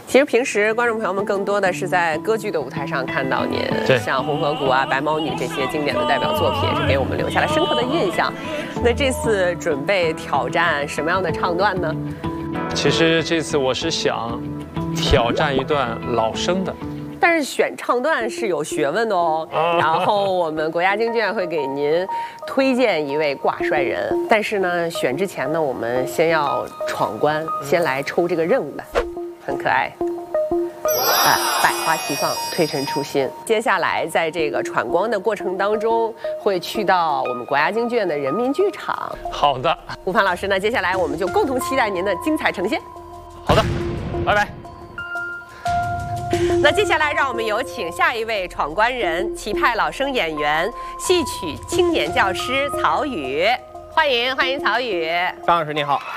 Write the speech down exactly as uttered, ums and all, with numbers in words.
其实平时观众朋友们更多的是在歌剧的舞台上看到您，像《红河谷》啊、《白毛女》这些经典的代表作品，也是给我们留下了深刻的印象。那这次准备挑战什么样的唱段呢？ 其实这次我是想挑战一段老生的。 但是选唱段是有学问的哦。然后我们国家京剧院会给您推荐一位挂帅人，但是呢，选之前呢，我们先要闯关，先来抽这个任务，很可爱。啊，百花齐放，推陈出新。接下来在这个闯关的过程当中，会去到我们国家京剧院的人民剧场。 好的， 吴凡老师呢，接下来我们就共同期待您的精彩呈现。 好的，拜拜。 那接下来，让我们有请下一位闯关人，齐派老生演员、戏曲青年教师曹禺，欢迎欢迎曹禺。 张老师你好。